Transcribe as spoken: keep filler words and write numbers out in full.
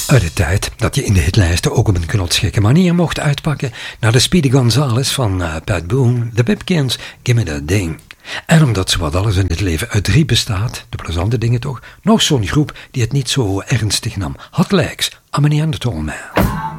Uit de tijd dat je in de hitlijsten ook op een knotsgekke manier mocht uitpakken naar de Speedy Gonzales van uh, Pat Boone, The Pipkins, Gimme That Ding. En omdat zowat alles in het leven uit drie bestaat, de plezante dingen toch, nog zo'n groep die het niet zo ernstig nam. Hot Legs, I'm a Neanderthal Man.